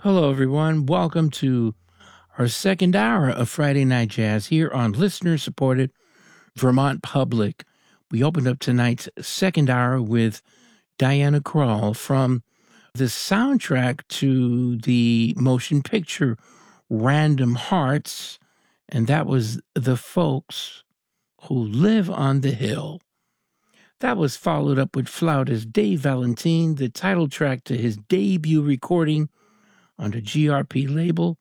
Hello, everyone. Welcome to our second hour of Friday Night Jazz here on listener-supported Vermont Public. We opened up tonight's second hour with Diana Krall from the soundtrack to the motion picture Random Hearts, and that was The Folks Who Live on the Hill. That was followed up with flautist Dave Valentine, the title track to his debut recording on the GRP label,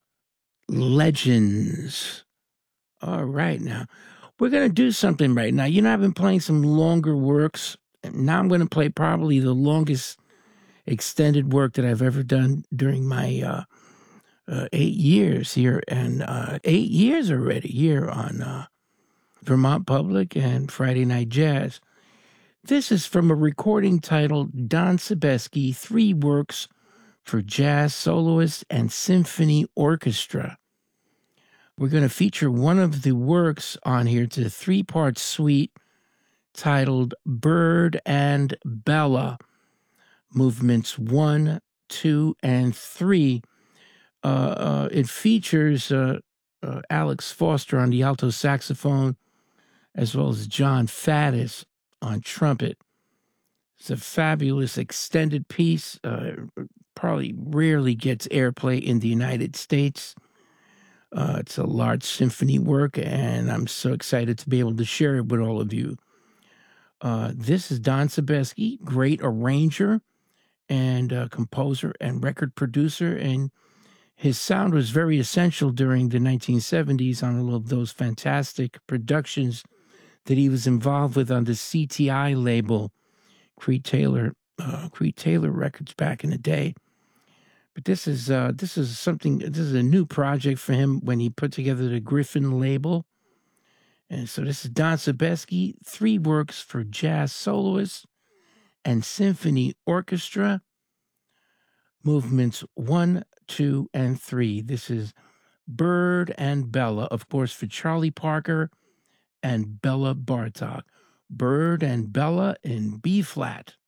Legends. All right, now, we're going to do something right now. You know, I've been playing some longer works, and now I'm going to play probably the longest extended work that I've ever done during my 8 years here, and 8 years already here on Vermont Public and Friday Night Jazz. This is from a recording titled Don Sebesky, 3 Works for Jazz Soloist and Symphony Orchestra. We're going to feature one of the works on here. It's a 3-part suite titled Bird and Bella, movements 1, 2, and 3. It features Alex Foster on the alto saxophone, as well as John Faddis on trumpet. It's a fabulous extended piece. Probably rarely gets airplay in the United States. It's a large symphony work, and I'm so excited to be able to share it with all of you. This is Don Sebesky, great arranger and composer and record producer, and his sound was very essential during the 1970s on all of those fantastic productions that he was involved with on the CTI label, Creed Taylor Records back in the day. But this is a new project for him when he put together the Griffin label. And so this is Don Sebesky, 3 works for jazz soloists and symphony orchestra, movements 1, 2, and 3. This is Bird and Bella, of course, for Charlie Parker and Bella Bartok. Bird and Bella in B flat.